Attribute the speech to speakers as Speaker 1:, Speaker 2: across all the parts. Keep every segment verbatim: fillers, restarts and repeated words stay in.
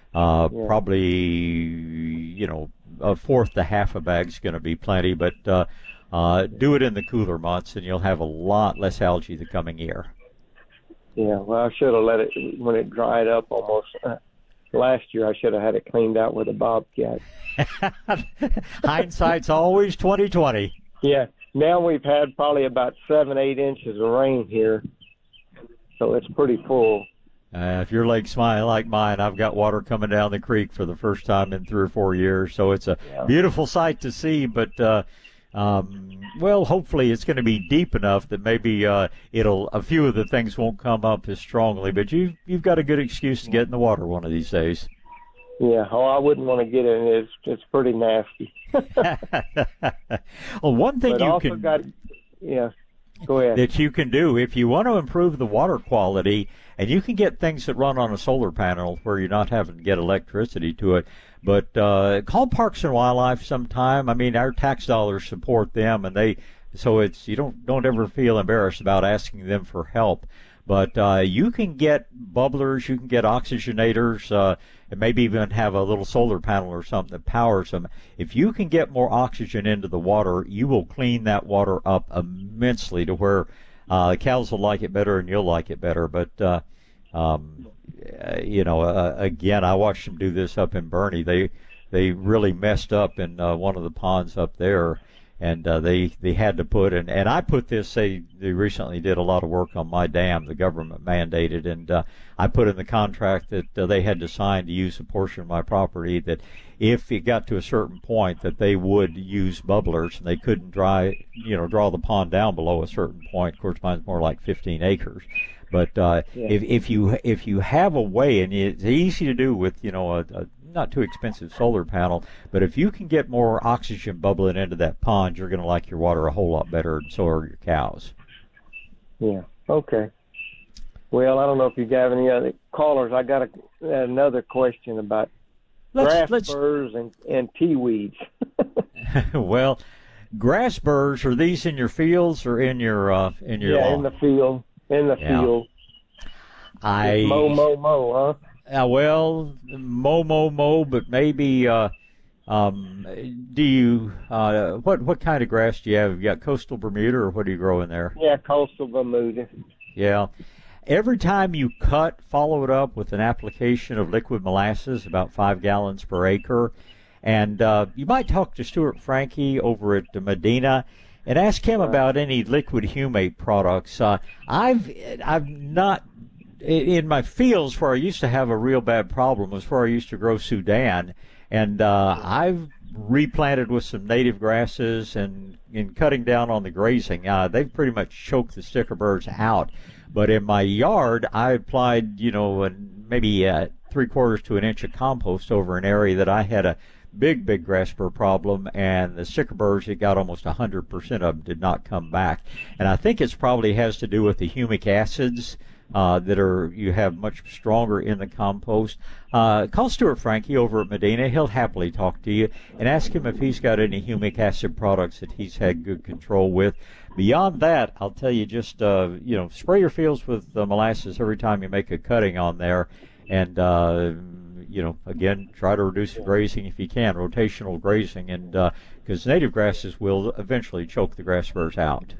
Speaker 1: Uh,
Speaker 2: Yeah.
Speaker 1: probably, you know, a fourth to half a bag's going to be plenty, but uh, uh, do it in the cooler months, and you'll have a lot less algae the coming year.
Speaker 2: Yeah. Well, I should have let it when it dried up almost. Uh, last year, I should have had it cleaned out with a bobcat.
Speaker 1: Hindsight's always twenty twenty.
Speaker 2: Yeah. Now we've had probably about seven, eight inches of rain here, so it's pretty full.
Speaker 1: Uh, if your lake's mine, like mine, I've got water coming down the creek for the first time in three or four years, so it's a
Speaker 2: Yeah.
Speaker 1: beautiful sight to see. But uh, um, well, hopefully it's going to be deep enough that maybe uh, it'll a few of the things won't come up as strongly. But you you've got a good excuse to get in the water one of these days.
Speaker 2: Yeah. Oh, I wouldn't want to get in. It's it's pretty nasty.
Speaker 1: Well, one thing
Speaker 2: but
Speaker 1: you
Speaker 2: also
Speaker 1: can
Speaker 2: got, yeah. Go ahead.
Speaker 1: that you can do if you want to improve the water quality, and you can get things that run on a solar panel where you're not having to get electricity to it. But uh, call Parks and Wildlife sometime. I mean, our tax dollars support them, and they so it's you don't don't ever feel embarrassed about asking them for help. But uh, you can get bubblers, you can get oxygenators, uh, and maybe even have a little solar panel or something that powers them. If you can get more oxygen into the water, you will clean that water up immensely to where uh, the cows will like it better and you'll like it better. But, uh, um, uh, you know, uh, again, I watched them do this up in Bernie. They they really messed up in uh, one of the ponds up there. And uh, they they had to put and and I put this. They they recently did a lot of work on my dam. The government mandated, and uh, I put in the contract that uh, they had to sign to use a portion of my property. That if it got to a certain point, that they would use bubblers, and they couldn't dry you know draw the pond down below a certain point. Of course, mine's more like fifteen acres. But uh,
Speaker 2: Yeah.
Speaker 1: if if you if you have a way, and it's easy to do with you know a, a not too expensive solar panel, but if you can get more oxygen bubbling into that pond, you're going to like your water a whole lot better, and so are your cows.
Speaker 2: Yeah. Okay. Well, I don't know if you have any other callers. I got a, another question about
Speaker 1: Let's,
Speaker 2: grass
Speaker 1: let's
Speaker 2: burrs and, and tea weeds.
Speaker 1: well, grass burrs, are these in your fields or in your uh, in your
Speaker 2: yeah,
Speaker 1: lawn?
Speaker 2: in the field. In the
Speaker 1: Yeah.
Speaker 2: field.
Speaker 1: I
Speaker 2: Mow, mow, mow, huh?
Speaker 1: Uh, well, mow, mow, mow, but maybe. Uh, um, do you? Uh, what what kind of grass do you have? You got coastal Bermuda, or what do you grow in there?
Speaker 2: Yeah, coastal Bermuda.
Speaker 1: Yeah. Every time you cut, follow it up with an application of liquid molasses, about five gallons per acre. And uh, you might talk to Stuart Frankie over at Medina and ask him
Speaker 2: Right.
Speaker 1: about any liquid humate products. Uh, I've I've not in my fields where I used to have a real bad problem was where I used to grow Sudan, and uh, I've replanted with some native grasses and in cutting down on the grazing. Uh, they've pretty much choked the sticker birds out. But in my yard, I applied, you know, maybe uh, three quarters to an inch of compost over an area that I had a big, big grass burr problem, and the sticker birds, it got almost one hundred percent of them did not come back. And I think it probably has to do with the humic acids uh, that are you have much stronger in the compost. Uh, call Stuart Frankie over at Medina. He'll happily talk to you and ask him if he's got any humic acid products that he's had good control with. Beyond that, I'll tell you just, uh, you know, spray your fields with uh, molasses every time you make a cutting on there. And, uh, you know, again, try to reduce the grazing if you can, rotational grazing, and because uh, native grasses will eventually choke the grass burrs out.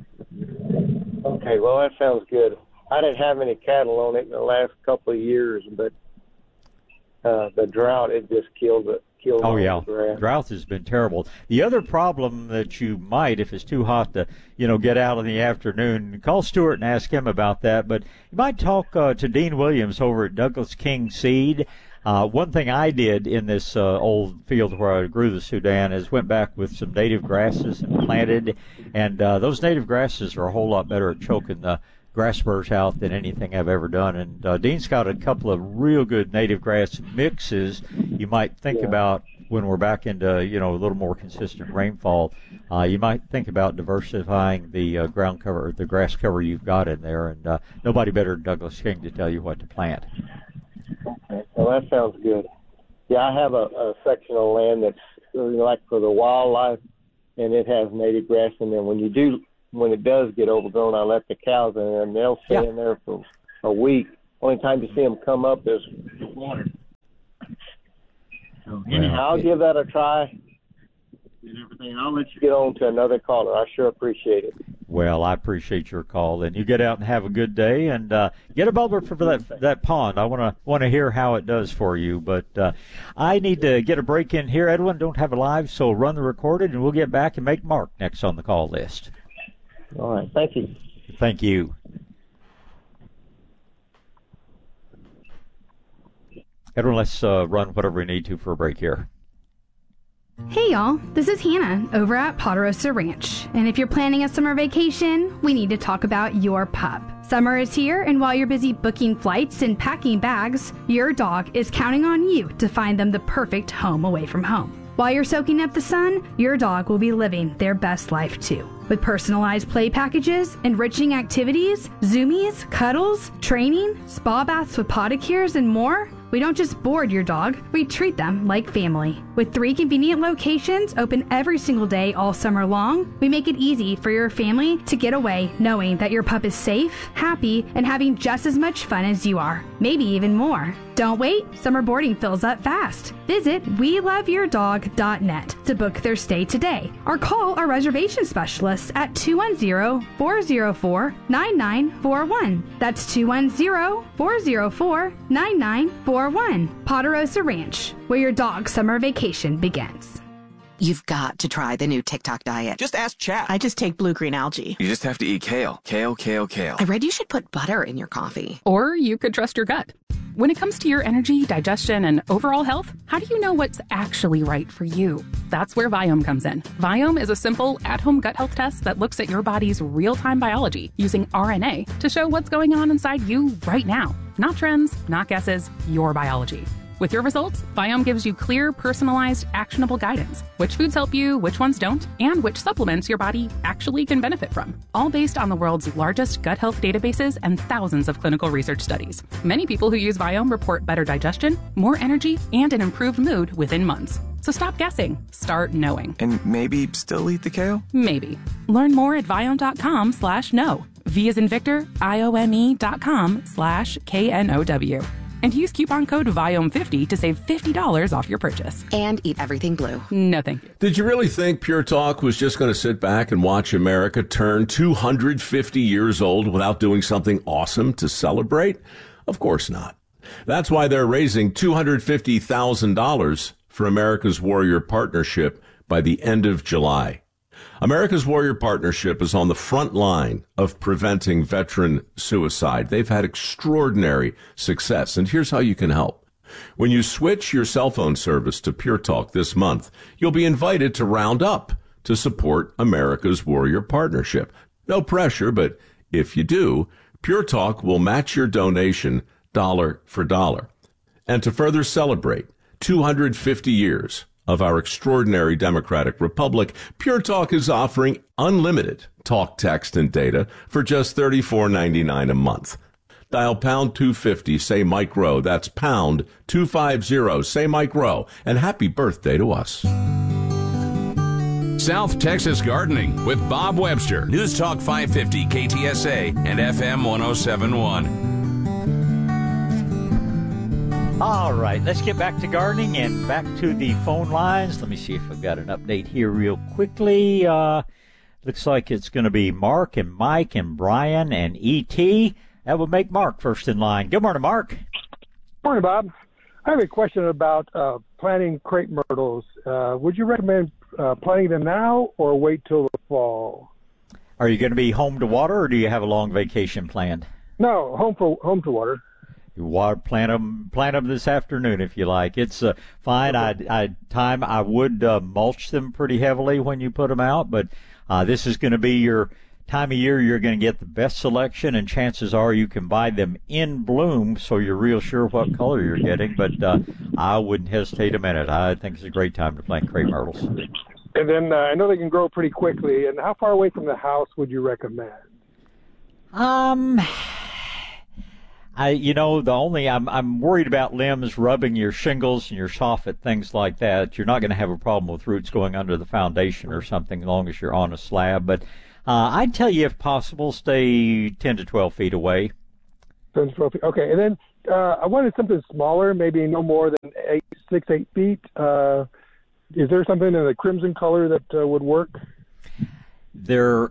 Speaker 2: Okay, well, that sounds good. I didn't have any cattle on it in the last couple of years, but uh, the drought, it just killed it. Killed
Speaker 1: Oh,
Speaker 2: all
Speaker 1: yeah.
Speaker 2: the grass.
Speaker 1: Drought has been terrible. The other problem that you might, if it's too hot to, you know, get out in the afternoon, call Stuart and ask him about that. But you might talk uh, to Dean Williams over at Douglas King Seed. Uh, one thing I did in this uh, old field where I grew the Sudan is went back with some native grasses and planted. And uh, those native grasses are a whole lot better at choking the grass burrs out than anything I've ever done. And uh, Dean's got a couple of real good native grass mixes you might think
Speaker 2: Yeah.
Speaker 1: about when we're back into, you know, a little more consistent rainfall. Uh, you might think about diversifying the uh, ground cover, the grass cover you've got in there. And uh, nobody better than Douglas King to tell you what to plant.
Speaker 2: Okay, well, that sounds good. Yeah, I have a, a section of land that's really like for the wildlife, and it has native grass in there. When you do, when it does get overgrown, I let the cows in there, and they'll stay
Speaker 1: Yeah.
Speaker 2: in there for a week. Only time you see them come up is water. Anyhow, I'll give that a try and everything. I'll let you get on to another caller. I sure appreciate it.
Speaker 1: Well, I appreciate your call, and you get out and have a good day, and uh, get a bubbler for that that pond. I want to want to hear how it does for you, but uh, I need to get a break in here. Edwin, don't have it live, so run the recorded, and we'll get back and make Mark next on the call list.
Speaker 2: All right, thank you.
Speaker 1: Thank you. Edwin, let's uh, run whatever we need to for a break here.
Speaker 3: Hey y'all, this is Hannah over at Ponderosa Ranch, and if you're planning a summer vacation, we need to talk about your pup. Summer is here, and while you're busy booking flights and packing bags, your dog is counting on you to find them the perfect home away from home. While you're soaking up the sun, your dog will be living their best life too. With personalized play packages, enriching activities, zoomies, cuddles, training, spa baths with podicures, and more, we don't just board your dog, we treat them like family. With three convenient locations open every single day all summer long, we make it easy for your family to get away knowing that your pup is safe, happy, and having just as much fun as you are. Maybe even more. Don't wait, summer boarding fills up fast. Visit we love your dog dot net to book their stay today, or call our reservation specialists at two one zero, four zero four, nine nine four one. That's two one zero, four zero four, nine nine four one. Ponderosa Ranch, where your dog's summer vacation begins.
Speaker 4: You've got to try the new TikTok diet.
Speaker 5: Just ask chat.
Speaker 6: I just take blue-green algae.
Speaker 5: You just have to eat kale. Kale, kale, kale.
Speaker 4: I read you should put butter in your coffee.
Speaker 7: Or you could trust your gut. When it comes to your energy, digestion, and overall health, how do you know what's actually right for you? That's where Viome comes in. Viome is a simple, at-home gut health test that looks at your body's real-time biology using R N A to show what's going on inside you right now. Not trends, not guesses, your biology. With your results, Viome gives you clear, personalized, actionable guidance. Which foods help you, which ones don't, and which supplements your body actually can benefit from. All based on the world's largest gut health databases and thousands of clinical research studies. Many people who use Viome report better digestion, more energy, and an improved mood within months. So stop guessing. Start knowing.
Speaker 5: And maybe still eat the kale?
Speaker 7: Maybe. Learn more at Viome.com slash know. V as in Victor, I O M E dot com slash K N O W. And use coupon code Viome fifty to save fifty dollars off your purchase.
Speaker 4: And eat everything blue.
Speaker 7: No, thank you.
Speaker 8: Did you really think Pure Talk was just going to sit back and watch America turn two hundred fifty years old without doing something awesome to celebrate? Of course not. That's why they're raising two hundred fifty thousand dollars for America's Warrior Partnership by the end of July. America's Warrior Partnership is on the front line of preventing veteran suicide. They've had extraordinary success, and here's how you can help. When you switch your cell phone service to Pure Talk this month, you'll be invited to round up to support America's Warrior Partnership. No pressure, but if you do, Pure Talk will match your donation dollar for dollar. And to further celebrate two hundred fifty years of our extraordinary democratic republic, Pure Talk is offering unlimited talk, text, and data for just thirty-four ninety-nine a month. Dial pound two fifty, say Mike Rowe. That's pound two fifty, say Mike Rowe. And happy birthday to us.
Speaker 9: South Texas Gardening with Bob Webster. News Talk five fifty K T S A and F M one oh seven point one.
Speaker 1: All right, let's get back to gardening and back to the phone lines. Let me see if I've got an update here real quickly. Uh, looks like it's going to be Mark and Mike and Brian and E T. That would make Mark first in line. Good morning, Mark.
Speaker 10: Morning, Bob. I have a question about uh, planting crepe myrtles. Uh, would you recommend uh, planting them now or wait till the fall?
Speaker 1: Are you going to be home to water, or do you have a long vacation planned?
Speaker 10: No, home for home to water.
Speaker 1: You water, plant them, plant them this afternoon if you like. It's uh, fine. I, I time I would uh, mulch them pretty heavily when you put them out, but uh, this is going to be your time of year you're going to get the best selection, and chances are you can buy them in bloom, so you're real sure what color you're getting. But uh, I wouldn't hesitate a minute. I think it's a great time to plant crepe myrtles.
Speaker 10: And then uh, I know they can grow pretty quickly. And how far away from the house would you recommend?
Speaker 1: Um. I, you know, the only, I'm, I'm worried about limbs rubbing your shingles and your soffit, things like that. You're not going to have a problem with roots going under the foundation or something, as long as you're on a slab. But uh, I'd tell you, if possible, stay ten to twelve feet away.
Speaker 10: ten to twelve feet. Okay. And then uh, I wanted something smaller, maybe no more than eight, six, eight feet. Uh, is there something in the crimson color that uh, would work?
Speaker 1: There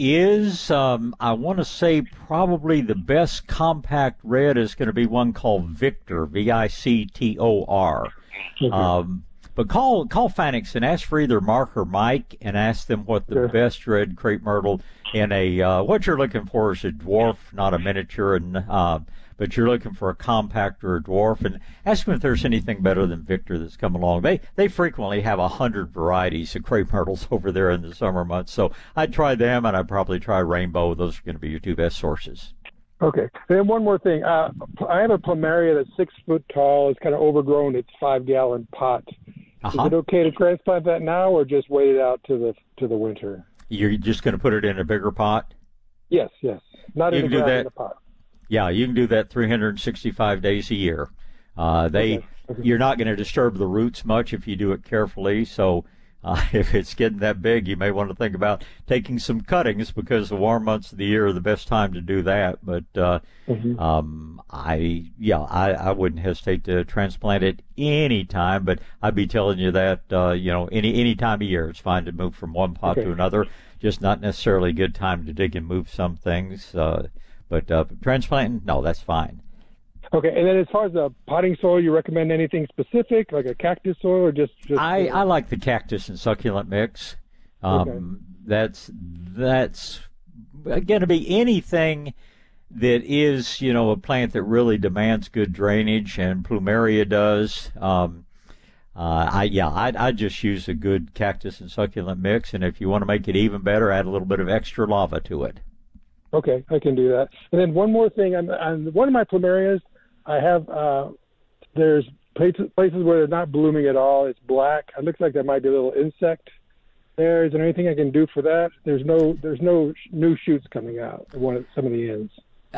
Speaker 1: is, um, I want to say probably the best compact red is going to be one called Victor, V I C T O R. Mm-hmm. Um, but call call Fanix and ask for either Mark or Mike and ask them what the sure. best red crepe myrtle in a, uh, what you're looking for is a dwarf, not a miniature, and uh, but you're looking for a compact or a dwarf, and ask them if there's anything better than Victor that's come along. They they frequently have a hundred varieties of crepe myrtles over there in the summer months, so I'd try them, and I'd probably try Rainbow. Those are going to be your two best sources.
Speaker 10: Okay. And then one more thing. Uh, I have a plumeria that's six foot tall. It's kind of overgrown. It's five gallon pot. Uh-huh. Is it okay to transplant that now, or just wait it out to the to the winter? You're
Speaker 1: just going to put it in a bigger pot?
Speaker 10: Yes, yes. Not
Speaker 1: you
Speaker 10: in the ground, in the pot.
Speaker 1: Yeah, you can do that three hundred sixty-five days a year. Uh, they, okay. Okay. You're not going to disturb the roots much if you do it carefully. So uh, if it's getting that big, you may want to think about taking some cuttings, because the warm months of the year are the best time to do that. But uh, mm-hmm. um, I, yeah, I, I wouldn't hesitate to transplant it any time. But I'd be telling you that uh, you know any any time of year it's fine to move from one pot okay. to another. Just not necessarily a good time to dig and move some things. Uh, But uh, transplanting, no, that's fine.
Speaker 10: Okay, and then as far as the potting soil, you recommend anything specific, like a cactus soil, or just? just
Speaker 1: I, I like the cactus and succulent mix. Um, okay. That's that's going to be anything that is, you know, a plant that really demands good drainage, and plumeria does. Um, uh, I yeah, I'd, I'd just use a good cactus and succulent mix, and if you want to make it even better, add a little bit of extra lava to it.
Speaker 10: Okay, I can do that. And then one more thing, on, on one of my plumerias, I have, uh, there's places, places where they're not blooming at all. It's black. It looks like there might be a little insect there. Is there anything I can do for that? There's no, there's no new shoots coming out at one of some of the ends.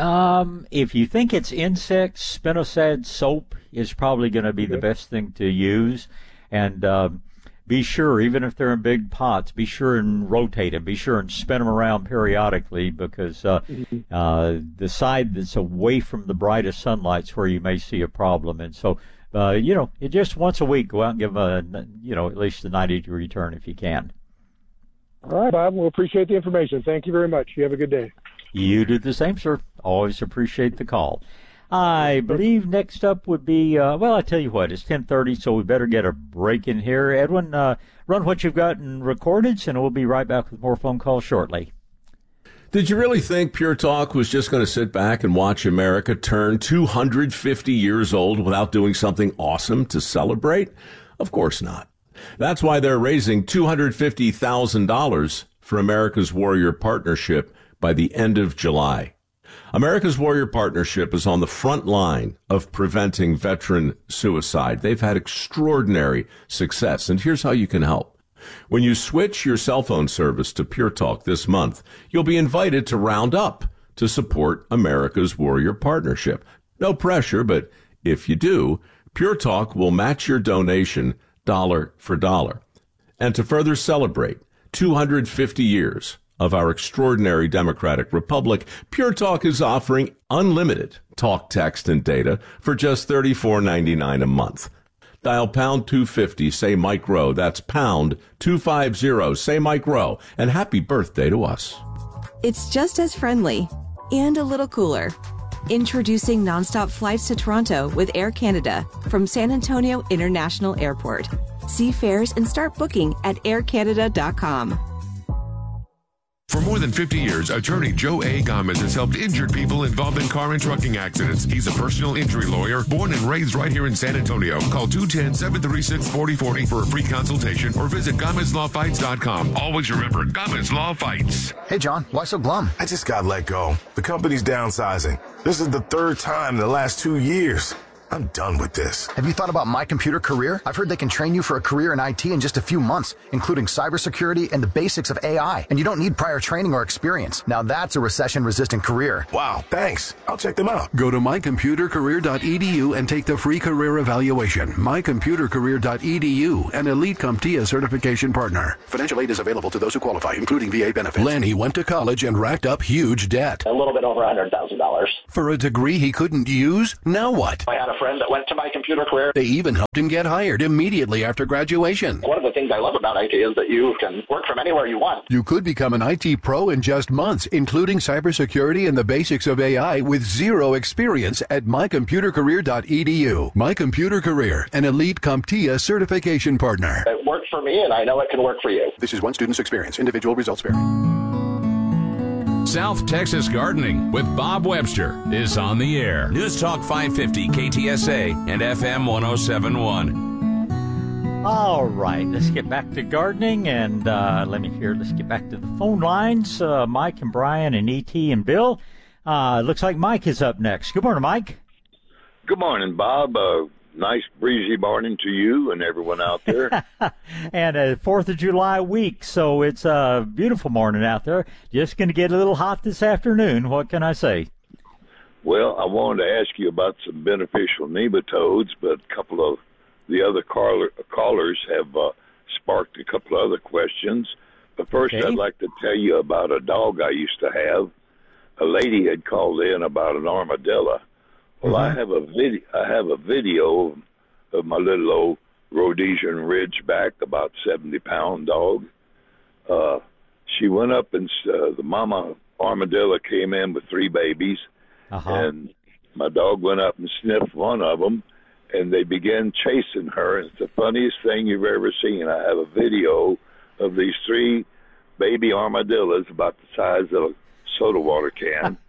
Speaker 1: Um, if you think it's insects, spinosad soap is probably going to be okay. the best thing to use. And, um, be sure, even if they're in big pots, be sure and rotate them. Be sure and spin them around periodically, because uh, mm-hmm. uh, the side that's away from the brightest sunlight's where you may see a problem. And so, uh, you know, it just once a week, go out and give them a, you know, at least a ninety-degree turn if you can.
Speaker 10: All right, Bob. We'll appreciate the information. Thank you very much. You have a good day.
Speaker 1: You do the same, sir. Always appreciate the call. I believe next up would be, uh, well, I tell you what, it's ten thirty, so we better get a break in here. Edwin, uh, run what you've got in recorded, and we'll be right back with more phone calls shortly.
Speaker 8: Did you really think Pure Talk was just going to sit back and watch America turn two hundred fifty years old without doing something awesome to celebrate? Of course not. That's why they're raising two hundred fifty thousand dollars for America's Warrior Partnership by the end of July. America's Warrior Partnership is on the front line of preventing veteran suicide. They've had extraordinary success, and here's how you can help. When you switch your cell phone service to Pure Talk this month, you'll be invited to round up to support America's Warrior Partnership. No pressure, but if you do, Pure Talk will match your donation dollar for dollar. And to further celebrate two hundred fifty years of our extraordinary democratic republic, Pure Talk is offering unlimited talk, text, and data for just thirty-four ninety-nine a month. Dial pound two fifty, say Mike Rowe. That's pound two fifty, say Mike Rowe. And happy birthday to us.
Speaker 6: It's just as friendly and a little cooler. Introducing nonstop flights to Toronto with Air Canada from San Antonio International Airport. See fares and start booking at air canada dot com.
Speaker 11: For more than fifty years, attorney Joe A. Gomez has helped injured people involved in car and trucking accidents. He's a personal injury lawyer, born and raised right here in San Antonio. Call two one zero, seven three six, four zero four zero for a free consultation or visit Gomez Law Fights dot com. Always remember, Gomez Law Fights.
Speaker 12: Hey, John, why so glum? I just got let go. The company's downsizing. This is the third time in the last two years. I'm done with this. Have you thought about My Computer Career? I've heard they can train you for a career in I T in just a few months, including cybersecurity and the basics of A I. And you don't need prior training or experience. Now that's a recession-resistant career.
Speaker 13: Wow, thanks. I'll check them out. Go to my computer career dot e d u and take the free career evaluation. my computer career dot e d u, an Elite CompTIA certification partner. Financial aid is available to those who qualify, including V A benefits. Lanny went to college and racked up huge debt.
Speaker 14: A little bit over one hundred thousand dollars.
Speaker 13: For a degree he couldn't use? Now what?
Speaker 14: I had a friend that went to My Computer Career.
Speaker 13: They even helped him get hired immediately after graduation.
Speaker 14: One of the things I love about I T is that you can work from anywhere you want.
Speaker 13: You could become an I T pro in just months, including cybersecurity and the basics of A I with zero experience at my computer career dot e d u. My Computer Career, an Elite CompTIA certification partner.
Speaker 14: It worked for me, and I know it can work for you.
Speaker 13: This is one student's experience. Individual results vary.
Speaker 9: South Texas Gardening with Bob Webster is on the air. News Talk five fifty K T S A and F M one oh seven point one.
Speaker 1: All right, let's get back to gardening, and uh, let me hear. Let's get back to the phone lines. Uh, Mike and Brian and E T and Bill. Uh, looks like Mike is up next. Good morning, Mike.
Speaker 15: Good morning, Bob. Uh, nice breezy morning to you and everyone out there.
Speaker 1: And a fourth of July week, so it's a beautiful morning out there. Just going to get a little hot this afternoon. What can I say?
Speaker 15: Well, I wanted to ask you about some beneficial nematodes, but a couple of the other caller, callers have uh, sparked a couple of other questions. But first,
Speaker 1: Okay.
Speaker 15: I'd like to tell you about a dog I used to have. A lady had called in about an armadillo. Well, I have a video. I have a video of my little old Rhodesian Ridgeback, about seventy pound dog. Uh, she went up and uh, the mama armadillo came in with three babies,
Speaker 1: uh-huh.
Speaker 15: and my dog went up and sniffed one of them, and they began chasing her. And it's the funniest thing you've ever seen. I have a video of these three baby armadillos about the size of a soda water can.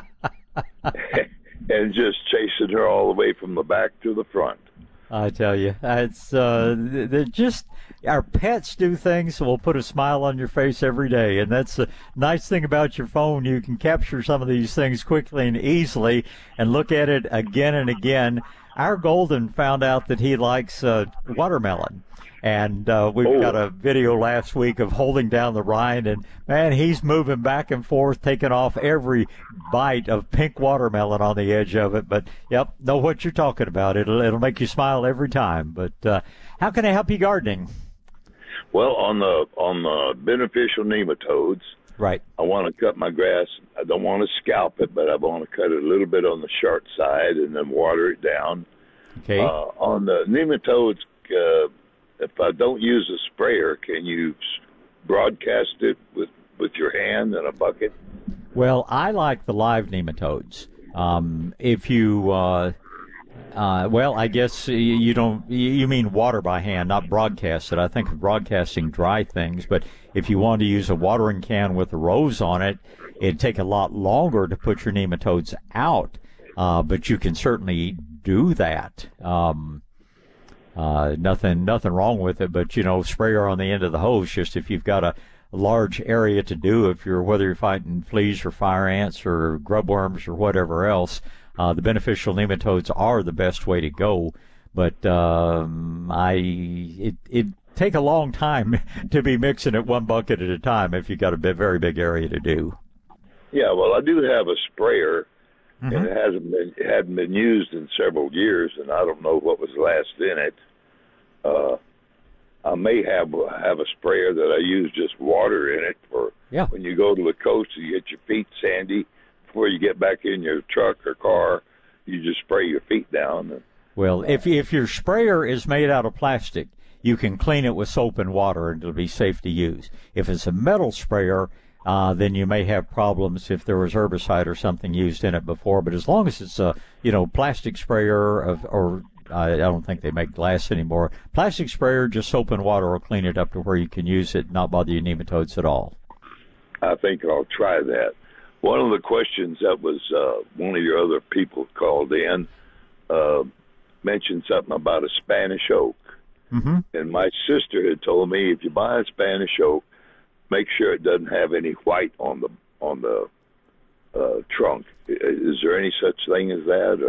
Speaker 15: And just chasing her all the way from the back to the front.
Speaker 1: I tell you, it's uh, they're just our pets do things that will put a smile on your face every day, and that's the nice thing about your phone. You can capture some of these things quickly and easily, and look at it again and again. Our Golden found out that he likes uh, watermelon. And uh, we've
Speaker 15: oh.
Speaker 1: got a video last week of holding down the rind, and, man, he's moving back and forth, taking off every bite of pink watermelon on the edge of it. But, yep, know what you're talking about. It'll it'll make you smile every time. But uh, how can I help you gardening?
Speaker 15: Well, on the on the beneficial nematodes,
Speaker 1: right.
Speaker 15: I want to cut my grass. I don't want to scalp it, but I want to cut it a little bit on the short side and then water it down.
Speaker 1: Okay.
Speaker 15: Uh, on the nematodes, uh, if I don't use a sprayer, can you broadcast it with, with your hand in a bucket?
Speaker 1: Well, I like the live nematodes. Um, if you, uh, uh, well, I guess you don't, you mean water by hand, not broadcast it. I think of broadcasting dry things, but if you want to use a watering can with a rose on it, it'd take a lot longer to put your nematodes out, uh, but you can certainly do that. Um, Uh, nothing, nothing wrong with it, but you know, sprayer on the end of the hose. Just if you've got a large area to do, if you're whether you're fighting fleas or fire ants or grub worms or whatever else, uh, the beneficial nematodes are the best way to go. But um, I, it it take a long time to be mixing it one bucket at a time if you've got a bit, very big area to do.
Speaker 15: Yeah, well, I do have a sprayer.
Speaker 1: Mm-hmm.
Speaker 15: And it hasn't been it hadn't been used in several years, and I don't know what was last in it. Uh, I may have have a sprayer that I use just water in it for
Speaker 1: yeah.
Speaker 15: when you go to the coast and you get your feet sandy. Before you get back in your truck or car, you just spray your feet down. And,
Speaker 1: well, if if your sprayer is made out of plastic, you can clean it with soap and water, and it'll be safe to use. If it's a metal sprayer, Uh, then you may have problems if there was herbicide or something used in it before. But as long as it's a, you know, plastic sprayer of, or I, I don't think they make glass anymore. Plastic sprayer, just soap and water will clean it up to where you can use it, not bother your nematodes at all.
Speaker 15: I think I'll try that. One of the questions that was uh, one of your other people called in uh, mentioned something about a Spanish oak.
Speaker 1: Mm-hmm.
Speaker 15: And my sister had told me if you buy a Spanish oak, make sure it doesn't have any white on the on the uh, trunk. Is there any such thing as that? Or?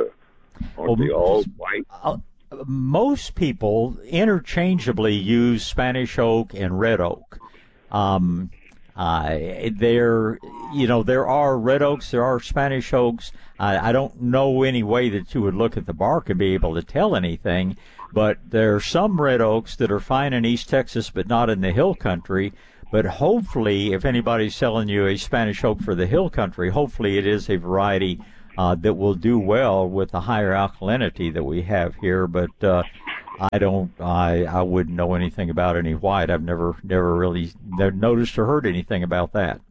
Speaker 15: Aren't they all white?
Speaker 1: Uh, most people interchangeably use Spanish oak and red oak. Um, uh, there, you know, there are red oaks, there are Spanish oaks. I, I don't know any way that you would look at the bark and be able to tell anything, but there are some red oaks that are fine in East Texas, but not in the hill country. But hopefully, if anybody's selling you a Spanish oak for the hill country, hopefully it is a variety Uh, that will do well with the higher alkalinity that we have here, but uh, I don't, I I wouldn't know anything about any white. I've never never really never noticed or heard anything about that.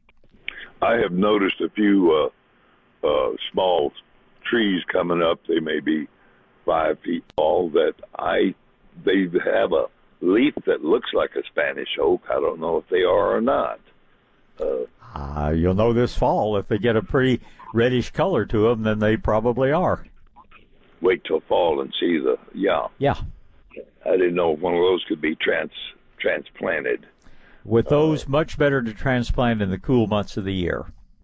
Speaker 15: I have noticed a few uh, uh, small trees coming up. They may be five feet tall. That I they have a leaf that looks like a Spanish oak. I don't know if they are or not. Uh,
Speaker 1: uh, you'll know this fall if they get a pretty reddish color to them, then they probably are.
Speaker 15: Wait till fall and see the, yeah.
Speaker 1: Yeah.
Speaker 15: I didn't know if one of those could be trans transplanted.
Speaker 1: With those, uh, much better to transplant in the cool months of the year.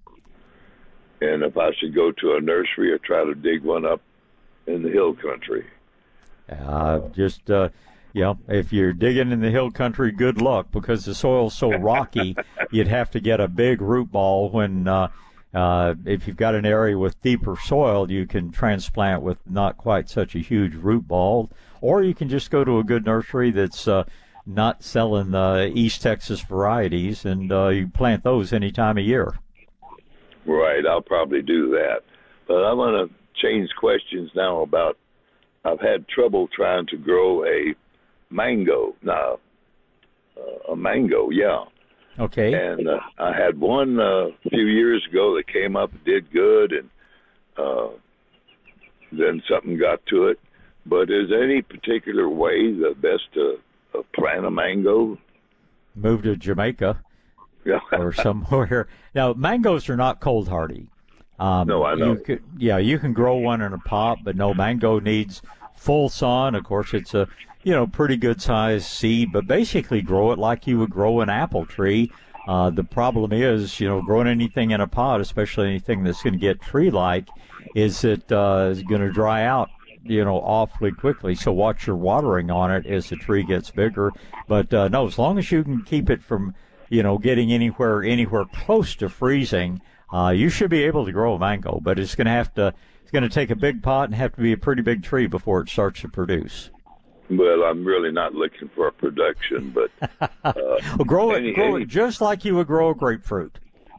Speaker 15: And if I should go to a nursery or try to dig one up in the hill country?
Speaker 1: Uh, just, uh, you know, if you're digging in the hill country, good luck, because the soil's so rocky, you'd have to get a big root ball when... Uh, Uh, if you've got an area with deeper soil, you can transplant with not quite such a huge root ball, or you can just go to a good nursery that's uh, not selling uh, East Texas varieties, and uh, you plant those any time of year.
Speaker 15: Right, I'll probably do that. But I want to change questions now about, I've had trouble trying to grow a mango. No, uh, a mango, yeah.
Speaker 1: Okay.
Speaker 15: And uh, I had one uh, a few years ago that came up and did good, and uh, then something got to it. But is there any particular way the best to uh, plant a mango?
Speaker 1: Move to Jamaica
Speaker 15: yeah.
Speaker 1: or somewhere. Now, mangoes are not cold hardy. Um,
Speaker 15: no, I know.
Speaker 1: You could, yeah, you can grow one in a pot, but no, mango needs full sun. Of course, it's a you know, pretty good sized seed, but basically grow it like you would grow an apple tree. Uh, the problem is, you know, growing anything in a pot, especially anything that's going to get tree-like, is it uh, is going to dry out, you know, awfully quickly. So watch your watering on it as the tree gets bigger. But uh, no, as long as you can keep it from, you know, getting anywhere anywhere close to freezing, uh, you should be able to grow a mango. But it's going to have to, it's going to take a big pot and have to be a pretty big tree before it starts to produce.
Speaker 15: Well, I'm really not looking for a production, but uh,
Speaker 1: well, grow it,
Speaker 15: any,
Speaker 1: grow
Speaker 15: any,
Speaker 1: it just like you would grow a grapefruit.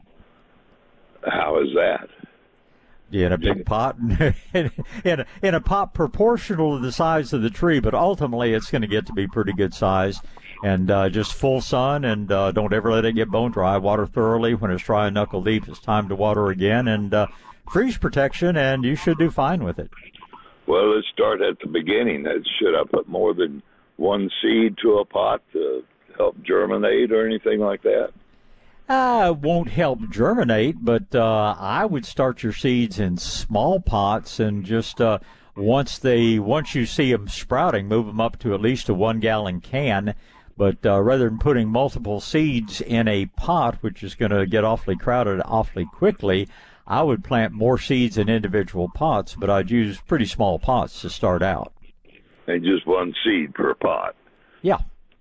Speaker 15: How is that?
Speaker 1: In a big pot, in, in, a, in a pot proportional to the size of the tree, but ultimately it's going to get to be pretty good size. And uh, just full sun, and uh, don't ever let it get bone dry. Water thoroughly. When it's dry and knuckle deep, it's time to water again, and uh, freeze protection, and you should do fine with it.
Speaker 15: Well, let's start at the beginning. Should I put more than one seed to a pot to help germinate or anything like that?
Speaker 1: Uh, won't help germinate, but uh, I would start your seeds in small pots, and just uh, once they once you see them sprouting, move them up to at least a one-gallon can. But uh, rather than putting multiple seeds in a pot, which is going to get awfully crowded awfully quickly, I would plant more seeds in individual pots, but I'd use pretty small pots to start out.
Speaker 15: And just one seed per pot?
Speaker 1: Yeah.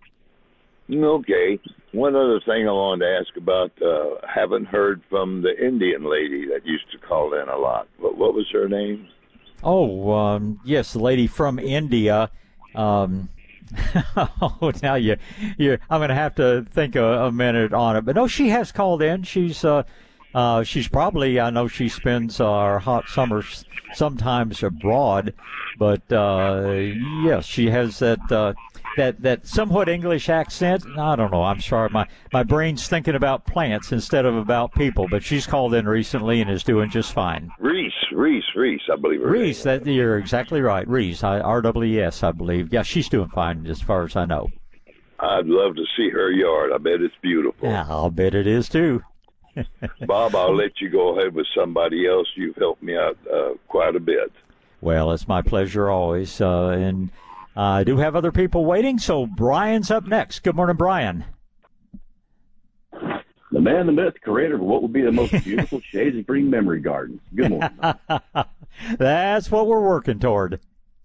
Speaker 15: Okay. One other thing I wanted to ask about, uh, haven't heard from the Indian lady that used to call in a lot. What, what was her name?
Speaker 1: Oh, um, yes, the lady from India. Um, oh, now you, you, I'm going to have to think a, a minute on it. But no, she has called in. She's... Uh, Uh, she's probably, I know she spends our hot summers sometimes abroad, but, uh, yes, she has that, uh, that, that somewhat English accent. I don't know. I'm sorry. My, my brain's thinking about plants instead of about people, but she's called in recently and is doing just fine.
Speaker 15: Reese, Reese, Reese, I believe. Her
Speaker 1: Reese, that, you're exactly right. Reese, I, R W S, I believe. Yeah, she's doing fine as far as I know.
Speaker 15: I'd love to see her yard. I bet it's beautiful.
Speaker 1: Yeah, I'll bet it is too.
Speaker 15: Bob, I'll let you go ahead with somebody else. You've helped me out uh, quite a bit.
Speaker 1: Well, it's my pleasure always. Uh, and uh, I do have other people waiting, so Brian's up next. Good morning, Brian.
Speaker 16: Good man, the myth, creator of what would be the most beautiful shades of green memory gardens. Good morning.
Speaker 1: That's what we're working toward.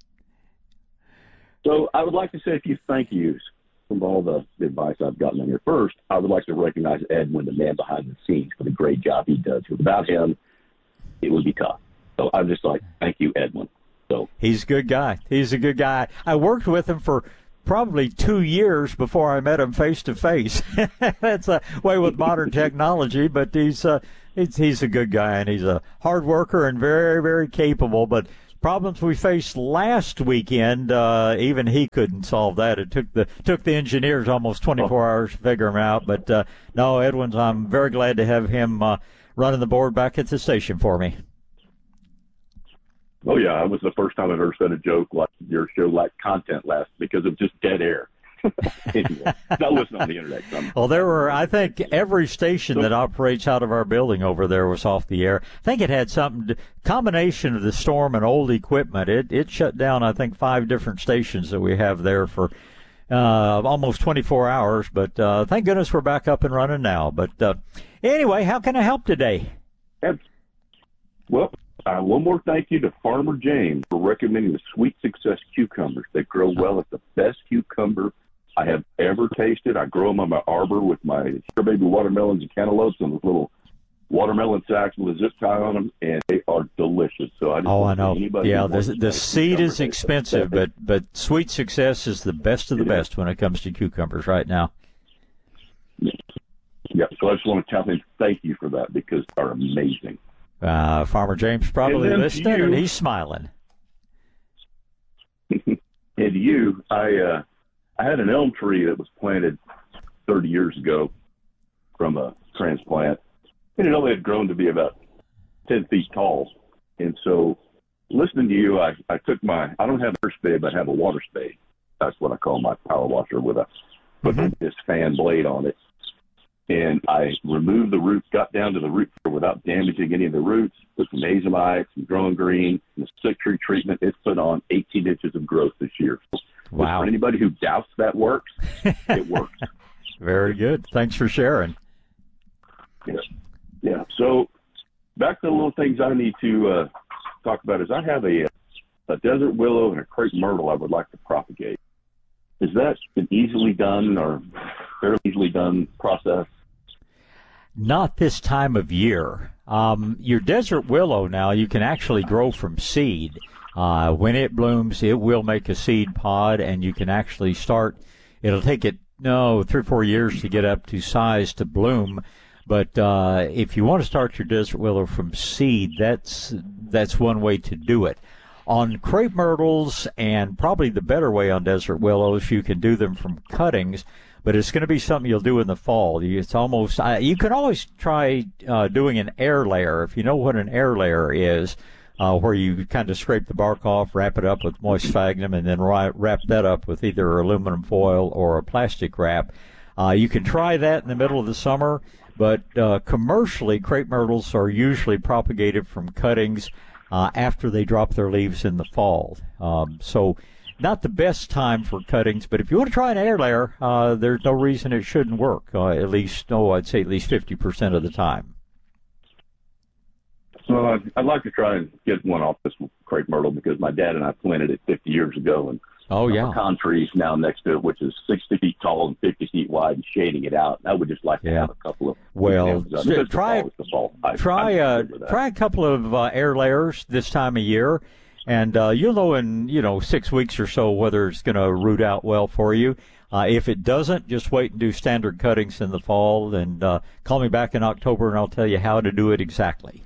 Speaker 16: So I would like to say a few thank yous from all the advice I've gotten on here. First, I would like to recognize Edwin, the man behind the scenes, for the great job he does. Without him, it would be tough. So I'm just like, thank you, Edwin. So
Speaker 1: he's a good guy. He's a good guy. I worked with him for probably two years before I met him face to face. That's a way with modern technology, but he's, uh, he's he's a good guy, and he's a hard worker and very, very capable. But problems we faced last weekend, uh, even he couldn't solve that. It took the took the engineers almost twenty-four oh. hours to figure him out. But uh, no, Edwin's, I'm very glad to have him uh, running the board back at the station for me.
Speaker 16: Oh, yeah, it was the first time I've ever said a joke like your show lacked content last because of just dead air. Anyway, not listening on the internet. I'm,
Speaker 1: well, there were, I think, every station that operates out of our building over there was off the air. I think it had something, to, combination of the storm and old equipment. It it shut down, I think, five different stations that we have there for uh, almost twenty-four hours. But uh, thank goodness we're back up and running now. But uh, anyway, how can I help today?
Speaker 16: Well, Uh, one more thank you to Farmer James for recommending the Sweet Success cucumbers. They grow well. It's the best cucumber I have ever tasted. I grow them on my arbor with my sugar baby watermelons and cantaloupes and those little watermelon sacks with a zip tie on them, and they are delicious. So I just
Speaker 1: oh, I know. Yeah, the, the seed is expensive, but, but Sweet Success is the best of the best when it comes to cucumbers right now.
Speaker 16: Yeah, yeah so I just want to tell him thank you for that because they're amazing.
Speaker 1: Uh, Farmer James probably listening,
Speaker 16: you,
Speaker 1: and he's smiling.
Speaker 16: And to you, I uh, I had an elm tree that was planted thirty years ago from a transplant, and it only had grown to be about ten feet tall. And so, listening to you, I, I took my, I don't have a spade, but I have a water spade. That's what I call my power washer with a, with mm-hmm. this fan blade on it. And I removed the roots, got down to the root without damaging any of the roots, put some azomite, some growing green, and the stick tree treatment. It's put on eighteen inches of growth this year.
Speaker 1: Wow.
Speaker 16: For anybody who doubts that works, it works.
Speaker 1: Very good. Thanks for sharing.
Speaker 16: Yeah. Yeah. So back to the little things I need to uh, talk about is I have a, a desert willow and a crepe myrtle I would like to propagate. Is that an easily done or fairly easily done process?
Speaker 1: Not this time of year. Um, your desert willow now, you can actually grow from seed. Uh, when it blooms, it will make a seed pod, and you can actually start. It'll take it, no, three or four years to get up to size to bloom. But uh, if you want to start your desert willow from seed, that's that's one way to do it. On crepe myrtles, and probably the better way on desert willows, you can do them from cuttings, but it's going to be something you'll do in the fall. It's almost, uh, you can always try uh, doing an air layer, if you know what an air layer is, uh, where you kind of scrape the bark off, wrap it up with moist sphagnum, and then ri- wrap that up with either aluminum foil or a plastic wrap. Uh, you can try that in the middle of the summer, but uh, commercially, crepe myrtles are usually propagated from cuttings Uh, after they drop their leaves in the fall. Um, so not the best time for cuttings, but if you want to try an air layer, uh, there's no reason it shouldn't work, uh, at least, no, I'd say at least fifty percent of the time.
Speaker 16: So I'd, I'd like to try and get one off this crepe myrtle because my dad and I planted it fifty years ago, and
Speaker 1: oh, yeah.
Speaker 16: pecan trees now next to it, which is sixty feet tall and fifty feet wide, and shading it out. And I would just like to
Speaker 1: yeah.
Speaker 16: have a couple of
Speaker 1: well, try
Speaker 16: I,
Speaker 1: try uh, try a couple of uh, air layers this time of year, and uh, you'll know in you know six weeks or so whether it's going to root out well for you. Uh, if it doesn't, just wait and do standard cuttings in the fall, and uh, call me back in October, and I'll tell you how to do it exactly.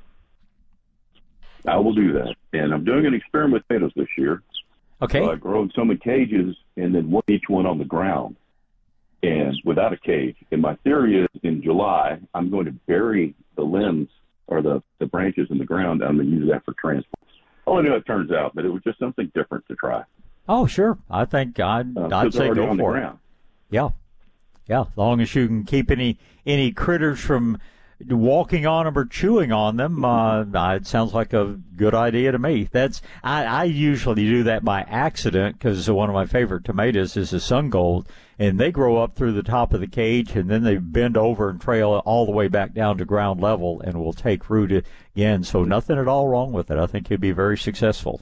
Speaker 16: I will do that, and I'm doing an experiment with potatoes this year.
Speaker 1: Okay.
Speaker 16: So I grow some in cages and then one, each one on the ground and without a cage. And my theory is in July, I'm going to bury the limbs or the, the branches in the ground. I'm going to use that for transport. Only know it turns out, but it was just something different to try.
Speaker 1: Oh, sure. I think I'd,
Speaker 16: uh,
Speaker 1: I'd say go
Speaker 16: on
Speaker 1: for
Speaker 16: the
Speaker 1: it.
Speaker 16: ground.
Speaker 1: Yeah. Yeah. As long as you can keep any, any critters from walking on them or chewing on them, uh, it sounds like a good idea to me. That's I, I usually do that by accident because one of my favorite tomatoes is a Sun Gold, and they grow up through the top of the cage, and then they bend over and trail all the way back down to ground level and will take root again. So nothing at all wrong with it. I think you'll be very successful.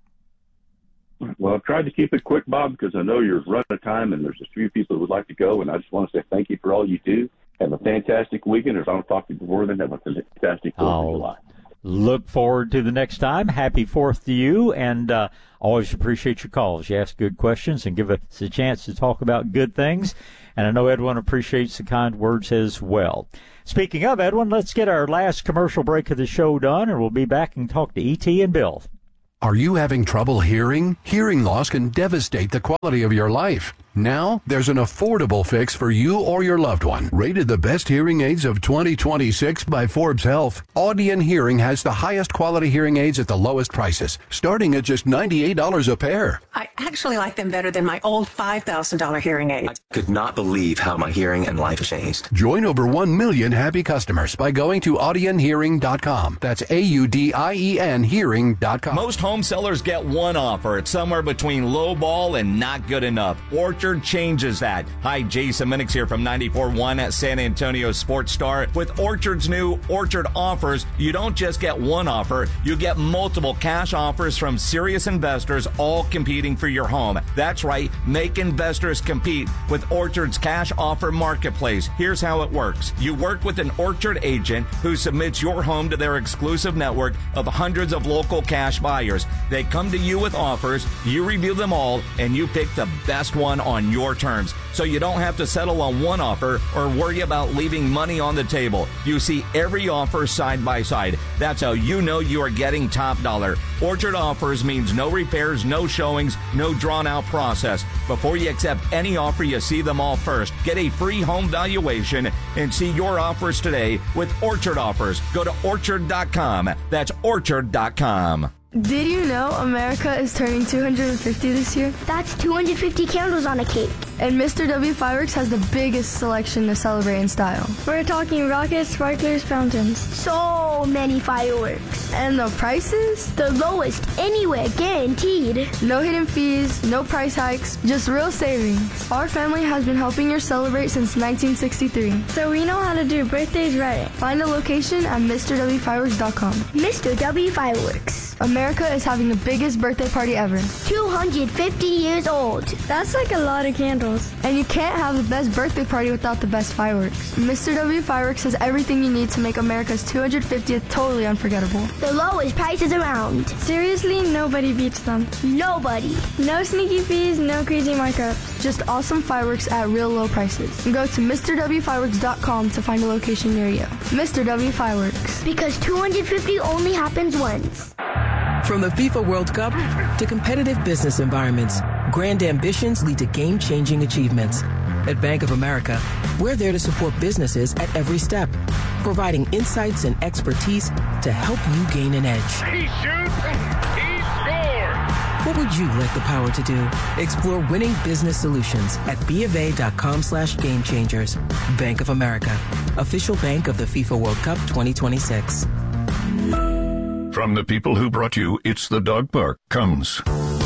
Speaker 16: Well, I've tried to keep it quick, Bob, because I know you're running out of time, and there's a few people who would like to go, and I just want to say thank you for all you do. Have a fantastic weekend. If I don't talk to you before then, have a fantastic fourth of July.
Speaker 1: Look forward to the next time. Happy fourth to you, and uh, always appreciate your calls. You ask good questions and give us a chance to talk about good things. And I know Edwin appreciates the kind words as well. Speaking of Edwin, let's get our last commercial break of the show done, and we'll be back and talk to E T and Bill.
Speaker 13: Are you having trouble hearing? Hearing loss can devastate the quality of your life. Now, there's an affordable fix for you or your loved one. Rated the best hearing aids of twenty twenty-six by Forbes Health, Audion Hearing has the highest quality hearing aids at the lowest prices, starting at just ninety-eight dollars a pair.
Speaker 17: I actually like them better than my old five thousand dollars hearing aid.
Speaker 18: I could not believe how my hearing and life changed.
Speaker 13: Join over one million happy customers by going to audion hearing dot com. That's A U D I E N hearing dot com.
Speaker 19: Most home sellers get one offer. It's somewhere between low ball and not good enough. Orchard changes that. Hi, Jason Minix here from ninety-four point one at San Antonio Sports Star. With Orchard's new Orchard offers, you don't just get one offer, you get multiple cash offers from serious investors all competing for your home. That's right, make investors compete with Orchard's cash offer marketplace. Here's how it works. You work with an Orchard agent who submits your home to their exclusive network of hundreds of local cash buyers. They come to you with offers, you review them all, and you pick the best one on your terms. So you don't have to settle on one offer or worry about leaving money on the table. You see every offer side by side. That's how you know you are getting top dollar. Orchard offers means no repairs, no showings, no drawn out process. Before you accept any offer, you see them all first. Get a free home valuation and see your offers today with Orchard offers. Go to orchard dot com. That's orchard dot com.
Speaker 20: Did you know America is turning two hundred fifty this year?
Speaker 21: That's two hundred fifty candles on a cake.
Speaker 20: And Mister W Fireworks has the biggest selection to celebrate in style.
Speaker 21: We're talking rockets, sparklers, fountains. So many fireworks.
Speaker 20: And the prices?
Speaker 21: The lowest anywhere, guaranteed.
Speaker 20: No hidden fees, no price hikes, just real savings. Our family has been helping you celebrate since nineteen sixty-three.
Speaker 21: So we know how to do birthdays right.
Speaker 20: Find a location at Mr W Fireworks dot com.
Speaker 21: Mister W Fireworks.
Speaker 20: America is having the biggest birthday party ever.
Speaker 21: two hundred fifty years old.
Speaker 20: That's like a lot of candles. And you can't have the best birthday party without the best fireworks. Mister W Fireworks has everything you need to make America's two hundred fiftieth totally unforgettable.
Speaker 21: The lowest prices around.
Speaker 20: Seriously, nobody beats them.
Speaker 21: Nobody.
Speaker 20: No sneaky fees, no crazy markups. Just awesome fireworks at real low prices. And go to Mr W Fireworks dot com to find a location near you. Mister W Fireworks.
Speaker 21: Because two hundred fifty only happens once.
Speaker 22: From the FIFA World Cup to competitive business environments, grand ambitions lead to game-changing achievements. At Bank of America, we're there to support businesses at every step, providing insights and expertise to help you gain an edge.
Speaker 23: He shoots, he scores!
Speaker 22: What would you like the power to do? Explore winning business solutions at BofA.com slash game changers. Bank of America, official bank of the FIFA World Cup twenty twenty-six.
Speaker 24: From the people who brought you It's the Dog Park comes